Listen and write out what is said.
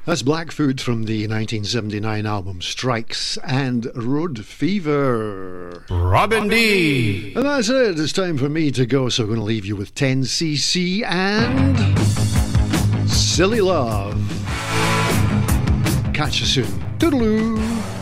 That's Blackfoot from the 1979 album Strikes and Road Fever. Robin D. And that's it. It's time for me to go, so I'm going to leave you with 10cc and Silly Love. Catch you soon. Toodaloo.